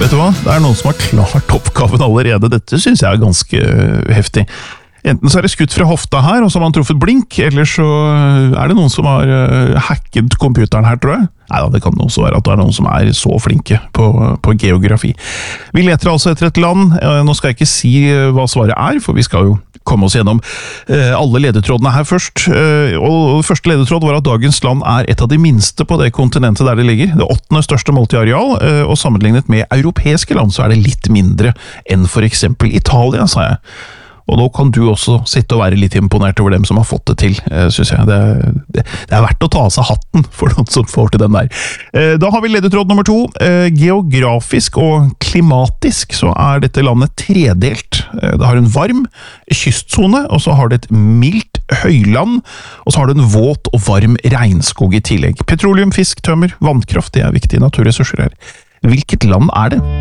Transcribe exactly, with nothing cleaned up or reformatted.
vet du hva? Det er noen som har klart oppgaven allerede. Dette synes jeg er ganske heftig. Enten så er det skutt fra hofta her, og så har man truffet blink, eller så er det noen som har hacket computeren her, tror jeg. Neida, det kan også være at det er noen som er så flinke på, på geografi. Vi leter altså etter et land. Nå skal jeg ikke si hva svaret er, for vi skal jo komme oss gjennom alle ledetrådene her først. Og første ledetråd var at dagens land er et av de minste på det kontinentet der det ligger. Det åttende største målt i areal, og sammenlignet med europeiske land så er det litt mindre enn for eksempel Italia, sa jeg. Og nå kan du også sitte og være litt imponert over dem som har fått det til, synes jeg. Det, det, det er verdt å ta av seg hatten for noen som får til den der. Da har vi ledetråd nummer to. Geografisk og klimatisk så er dette landet tredelt. Det har en varm kystzone, og så har det et mildt høyland, og så har det en våt og varm regnskog i tillegg. Petroleum, fisk, tømmer, vannkraft, det er viktige naturressurser her. Hvilket land er det?